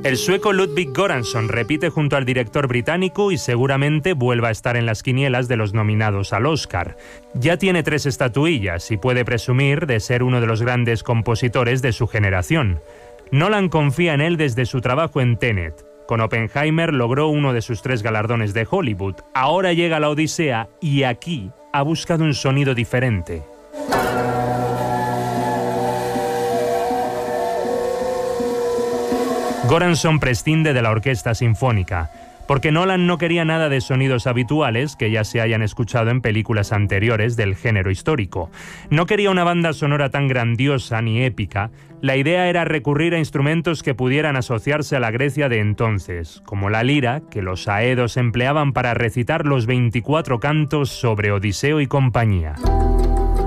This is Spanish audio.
El sueco Ludwig Göransson repite junto al director británico y seguramente vuelva a estar en las quinielas de los nominados al Oscar. Ya tiene 3 estatuillas y puede presumir de ser uno de los grandes compositores de su generación. Nolan confía en él desde su trabajo en Tenet. Con Oppenheimer logró uno de sus 3 galardones de Hollywood. Ahora llega la Odisea y aquí ha buscado un sonido diferente. Göransson prescinde de la orquesta sinfónica, porque Nolan no quería nada de sonidos habituales que ya se hayan escuchado en películas anteriores del género histórico. No quería una banda sonora tan grandiosa ni épica. La idea era recurrir a instrumentos que pudieran asociarse a la Grecia de entonces, como la lira, que los aedos empleaban para recitar los 24 cantos sobre Odiseo y compañía.